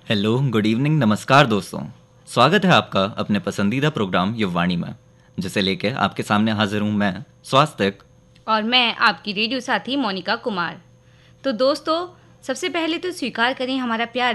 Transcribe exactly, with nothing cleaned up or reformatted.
Hello, good evening, नमस्कार दोस्तों। स्वागत है आपका अपने पसंदीदा प्रोग्राम युववाणी में, जिसे लेके आपके सामने हाजिर हूँ मैं, स्वास्तिक। और मैं आपकी रेडियो साथी मोनिका कुमार। तो दोस्तों, सबसे पहले तो स्वीकार करें हमारा प्यार